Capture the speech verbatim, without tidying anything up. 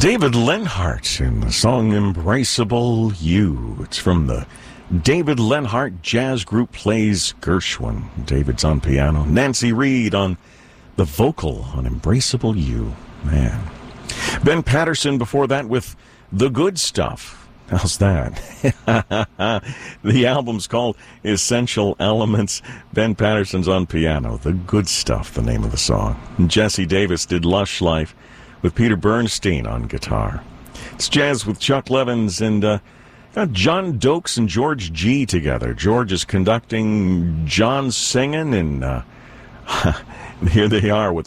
David Lenhart in the song Embraceable You. It's from the David Lenhart Jazz Group Plays Gershwin. David's on piano. Nancy Reed on the vocal on Embraceable You. Man. Ben Patterson before that with The Good Stuff. How's that? The album's called Essential Elements. Ben Patterson's on piano. The Good Stuff, the name of the song. And Jesse Davis did Lush Life with Peter Bernstein on guitar. It's Jazz with Chuck Levins and uh, got John Dokes and George G together. George is conducting, John's singing, and uh, here they are with